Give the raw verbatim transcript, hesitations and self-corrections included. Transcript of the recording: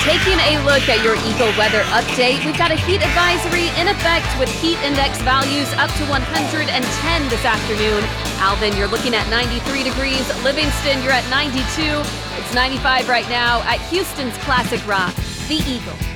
Taking a look at your Eagle weather update, we've got a heat advisory in effect with heat index values up to one hundred ten this afternoon. Alvin, you're looking at ninety-three degrees. Livingston, you're at ninety-two. It's ninety-five right now at Houston's Classic Rock, the Eagle.